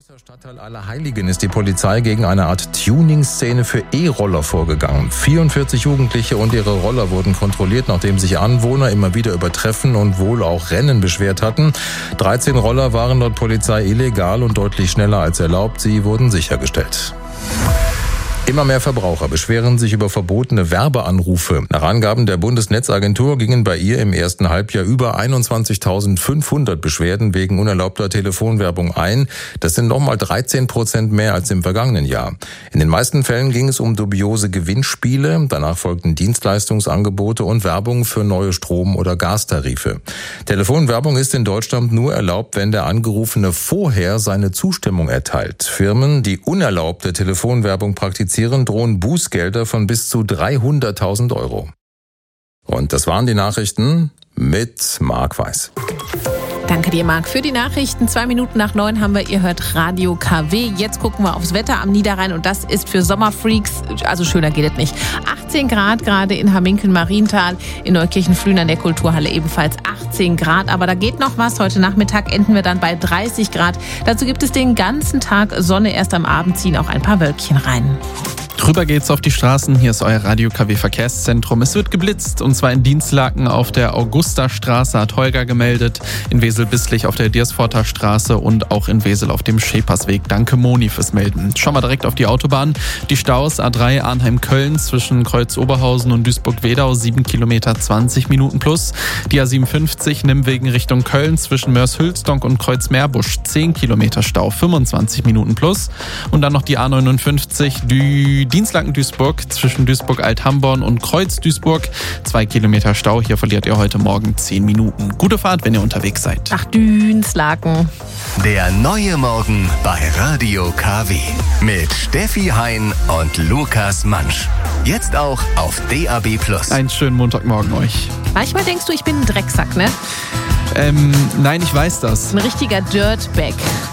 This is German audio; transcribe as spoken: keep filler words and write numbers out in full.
Münster Stadtteil Allerheiligen ist die Polizei gegen eine Art Tuning-Szene für E-Roller vorgegangen. vierundvierzig Jugendliche und ihre Roller wurden kontrolliert, nachdem sich Anwohner immer wieder über Treffen und wohl auch Rennen beschwert hatten. dreizehn Roller waren laut Polizei illegal und deutlich schneller als erlaubt. Sie wurden sichergestellt. Immer mehr Verbraucher beschweren sich über verbotene Werbeanrufe. Nach Angaben der Bundesnetzagentur gingen bei ihr im ersten Halbjahr über einundzwanzigtausendfünfhundert Beschwerden wegen unerlaubter Telefonwerbung ein. Das sind nochmal dreizehn Prozent mehr als im vergangenen Jahr. In den meisten Fällen ging es um dubiose Gewinnspiele. Danach folgten Dienstleistungsangebote und Werbung für neue Strom- oder Gastarife. Telefonwerbung ist in Deutschland nur erlaubt, wenn der Angerufene vorher seine Zustimmung erteilt. Firmen, die unerlaubte Telefonwerbung praktizieren, drohen Bußgelder von bis zu dreihunderttausend Euro. Und das waren die Nachrichten mit Marc Weiß. Danke dir, Marc, für die Nachrichten. Zwei Minuten nach neun haben wir, ihr hört Radio K W. Jetzt gucken wir aufs Wetter am Niederrhein und das ist für Sommerfreaks, also schöner geht es nicht. achtzehn Grad gerade in Hamminkeln-Marienthal, in Neukirchen-Flühen an der Kulturhalle ebenfalls achtzehn Grad. Aber da geht noch was. Heute Nachmittag enden wir dann bei dreißig Grad. Dazu gibt es den ganzen Tag Sonne. Erst am Abend ziehen auch ein paar Wölkchen rein. Drüber geht's auf die Straßen. Hier ist euer Radio K W Verkehrszentrum. Es wird geblitzt und zwar in Dienstlaken auf der Augustastraße, hat Holger gemeldet, in Wesel-Bisslich auf der Diersforter Straße und auch in Wesel auf dem Schepersweg. Danke Moni fürs Melden. Schauen wir direkt auf die Autobahn. Die Staus A drei Arnheim-Köln zwischen Kreuz-Oberhausen und Duisburg-Wedau, sieben Kilometer, zwanzig Minuten plus. Die A siebenundfünfzig Nimwegen Richtung Köln zwischen Mörs-Hülsdonk und Kreuz-Meerbusch, zehn Kilometer Stau, fünfundzwanzig Minuten plus. Und dann noch die A neunundfünfzig, die Dienstlaken-Duisburg zwischen Duisburg-Althamborn und Kreuz-Duisburg. Zwei Kilometer Stau. Hier verliert ihr heute Morgen zehn Minuten. Gute Fahrt, wenn ihr unterwegs seid. Ach, Dienstlaken. Der neue Morgen bei Radio K W. Mit Steffi Hein und Lukas Mansch. Jetzt auch auf D A B plus. Einen schönen Montagmorgen euch. Manchmal denkst du, ich bin ein Drecksack, ne? Ähm, nein, ich weiß das. Ein richtiger Dirtbag.